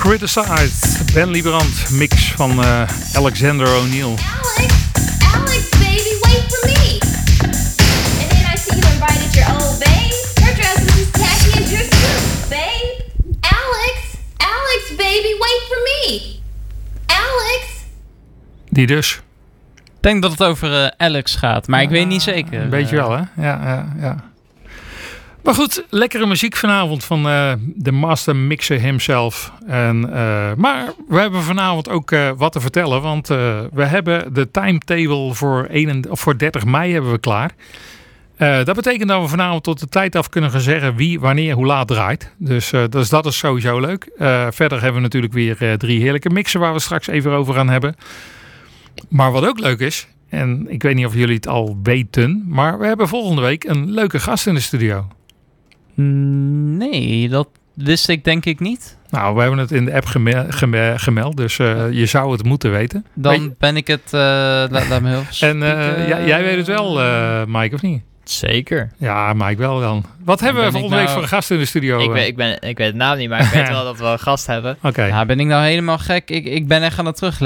Criticized, Ben Lieberand, mix van Alexander O'Neal. Alex, baby, wait for me. And then I see you invited your old babe. Her dress was as tacky as your suit, babe. Alex, baby, wait for me. Alex. Die dus. Ik denk dat het over Alex gaat, maar ik weet niet zeker. Een beetje wel, hè? Ja. Maar goed, lekkere muziek vanavond van de master mixer himself. Maar we hebben vanavond ook wat te vertellen. Want we hebben de timetable voor 30 mei hebben we klaar. Dat betekent dat we vanavond tot de tijd af kunnen gaan zeggen wie, wanneer, hoe laat draait. Dus dat is sowieso leuk. Verder hebben we natuurlijk weer 3 heerlijke mixen waar we straks even over gaan hebben. Maar wat ook leuk is, en ik weet niet of jullie het al weten, maar we hebben volgende week een leuke gast in de studio. Nee, dat wist ik denk ik niet. Nou, we hebben het in de app gemeld, dus je zou het moeten weten. Dan ben ik het... laat me heel en jij weet het wel, Mike, of niet? Zeker. Ja, Mike wel dan. Wat hebben we volgende week voor een gast in de studio? Ik weet het naam niet, maar ik weet wel dat we een gast hebben. Oké. Ja, ben ik nou helemaal gek? Ik ben echt aan het teruglezen.